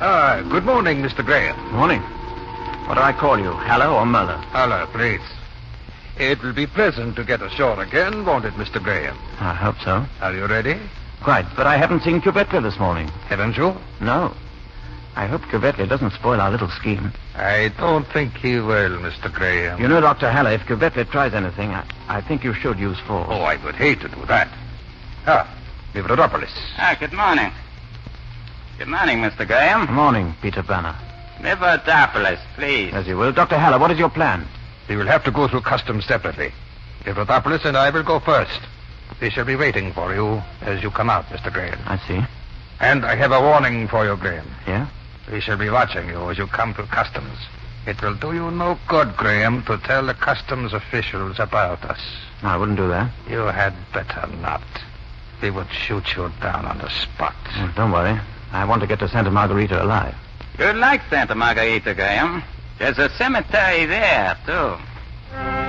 Good morning, Mr. Graham. Morning. What do I call you, Haller or Muller? Hello, please. It will be pleasant to get ashore again, won't it, Mr. Graham? I hope so. Are you ready? Quite, but I haven't seen Cubetle this morning. Haven't you? No. I hope Cubetle doesn't spoil our little scheme. I don't think he will, Mr. Graham. You know, Dr. Haller, if Cubetle tries anything, I think you should use force. Oh, I would hate to do that. Livradopolis. Good morning. Good morning, Mr. Graham. Good morning, Peter Banner. Livradopolis, please. As you will. Dr. Haller, what is your plan? We will have to go through customs separately. Livradopolis and I will go first. They shall be waiting for you as you come out, Mr. Graham. I see. And I have a warning for you, Graham. Yeah? We shall be watching you as you come through customs. It will do you no good, Graham, to tell the customs officials about us. No, I wouldn't do that. You had better not. They would shoot you down on the spot. Oh, don't worry. I want to get to Santa Margarita alive. You'd like Santa Margarita, Graham. There's a cemetery there, too.